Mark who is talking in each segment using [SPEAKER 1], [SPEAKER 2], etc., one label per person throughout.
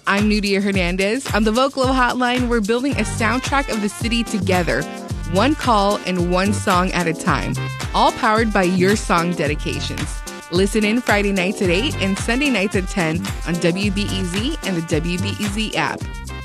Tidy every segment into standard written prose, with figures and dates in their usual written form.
[SPEAKER 1] I'm Nudia Hernandez. On the Vocalo Hotline, we're building a soundtrack of the city together, one call and one song at a time, all powered by your song dedications. Listen in Friday nights at 8 and Sunday nights at 10 on WBEZ and the WBEZ app.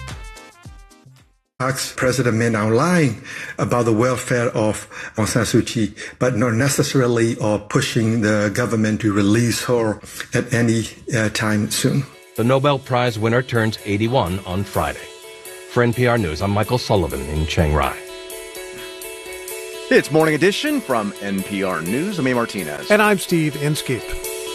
[SPEAKER 2] President Min Aung lying about the welfare of Aung San Suu Kyi, but not necessarily pushing the government to release her at any time soon.
[SPEAKER 3] The Nobel Prize winner turns 81 on Friday. For NPR News, I'm Michael Sullivan in Chiang Rai.
[SPEAKER 4] It's Morning Edition from NPR News. I'm A. Martinez.
[SPEAKER 5] And I'm Steve Inskeep.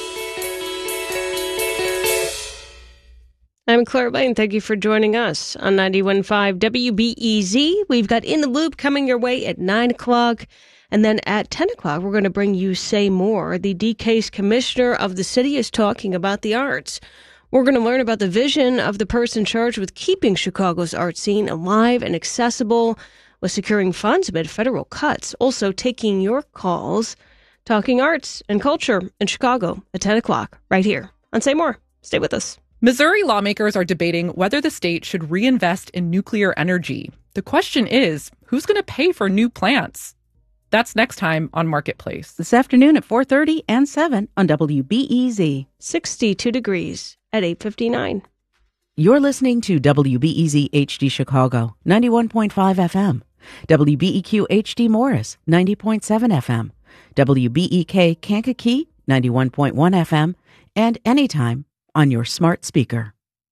[SPEAKER 6] I'm Claire Lane. Thank you for joining us on 91.5 WBEZ. We've got In the Loop coming your way at 9 o'clock. And then at 10 o'clock, we're going to bring you Say More. The DCASE commissioner of the city is talking about the arts. We're going to learn about the vision of the person charged with keeping Chicago's art scene alive and accessible, with securing funds amid federal cuts. Also taking your calls, talking arts and culture in Chicago at 10 o'clock, right here on Say More. Stay with us.
[SPEAKER 7] Missouri lawmakers are debating whether the state should reinvest in nuclear energy. The question is, who's going to pay for new plants? That's next time on Marketplace.
[SPEAKER 8] This afternoon at 4:30 and 7 on WBEZ.
[SPEAKER 6] 62 degrees at 8:59.
[SPEAKER 8] You're listening to WBEZ HD Chicago, 91.5 FM. WBEQ HD Morris, 90.7 FM. WBEK Kankakee, 91.1 FM. And anytime on your smart speaker.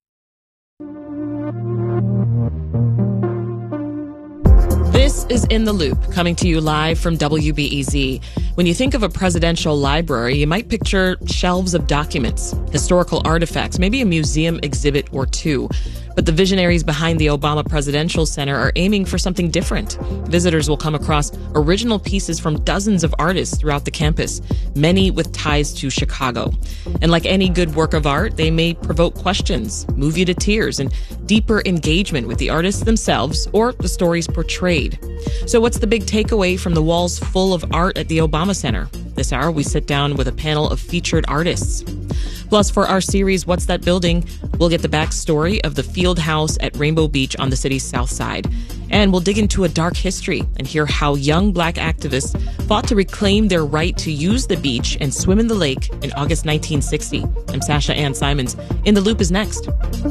[SPEAKER 9] This is In the Loop, coming to you live from WBEZ. When you think of a presidential library, you might picture shelves of documents, historical artifacts, maybe a museum exhibit or two. But the visionaries behind the Obama Presidential Center are aiming for something different. Visitors will come across original pieces from dozens of artists throughout the campus, many with ties to Chicago. And like any good work of art, they may provoke questions, move you to tears, and deeper engagement with the artists themselves or the stories portrayed. So what's the big takeaway from the walls full of art at the Obama Center? This hour, we sit down with a panel of featured artists. Plus, for our series, What's That Building?, we'll get the backstory of the Field House at Rainbow Beach on the city's south side. And we'll dig into a dark history and hear how young Black activists fought to reclaim their right to use the beach and swim in the lake in August 1960. I'm Sasha Ann Simons. In the Loop is next.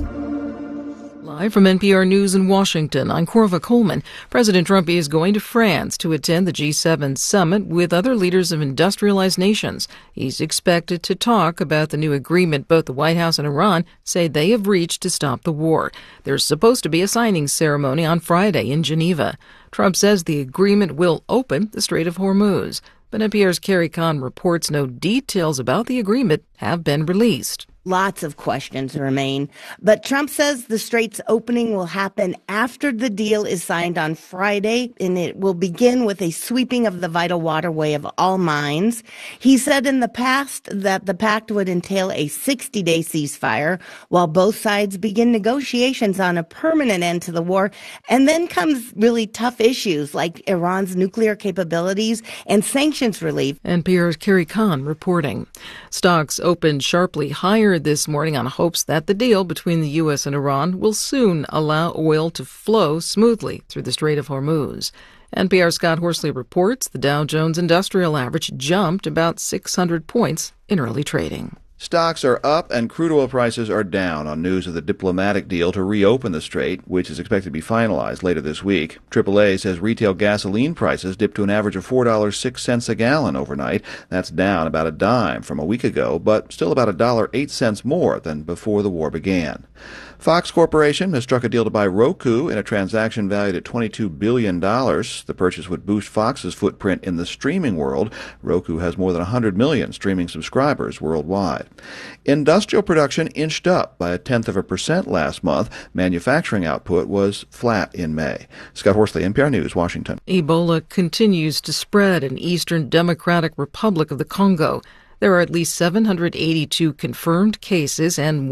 [SPEAKER 10] Live from NPR News in Washington, I'm Corva Coleman. President Trump is going to France to attend the G7 summit with other leaders of industrialized nations. He's expected to talk about the new agreement both the White House and Iran say they have reached to stop the war. There's supposed to be a signing ceremony on Friday in Geneva. Trump says the agreement will open the Strait of Hormuz. But NPR's Carrie Kahn reports no details about the agreement have been released.
[SPEAKER 11] Lots of questions remain, but Trump says the strait's opening will happen after the deal is signed on Friday, and it will begin with a sweeping of the vital waterway of all mines. He said in the past that the pact would entail a 60-day ceasefire while both sides begin negotiations on a permanent end to the war. And then comes really tough issues like Iran's nuclear capabilities and sanctions relief.
[SPEAKER 10] NPR's Carrie Kahn reporting. Stocks opened sharply higher this morning on hopes that the deal between the U.S. and Iran will soon allow oil to flow smoothly through the Strait of Hormuz. NPR's Scott Horsley reports the Dow Jones Industrial Average jumped about 600 points in early trading.
[SPEAKER 4] Stocks are up and crude oil prices are down on news of the diplomatic deal to reopen the strait, which is expected to be finalized later this week. AAA says retail gasoline prices dipped to an average of $4.06 a gallon overnight. That's down about a dime from a week ago, but still about $1.08 more than before the war began. Fox Corporation has struck a deal to buy Roku in a transaction valued at $22 billion. The purchase would boost Fox's footprint in the streaming world. Roku has more than 100 million streaming subscribers worldwide. Industrial production inched up by 0.1% last month. Manufacturing output was flat in May. Scott Horsley, NPR News, Washington.
[SPEAKER 10] Ebola continues to spread in Eastern Democratic Republic of the Congo. There are at least 782 confirmed cases and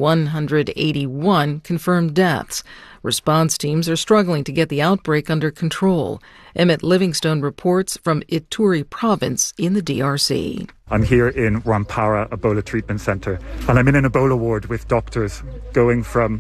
[SPEAKER 10] 181 confirmed deaths. Response teams are struggling to get the outbreak under control. Emmett Livingstone reports from Ituri province in the DRC.
[SPEAKER 12] I'm here in Rwampara Ebola Treatment Center, and I'm in an Ebola ward with doctors going from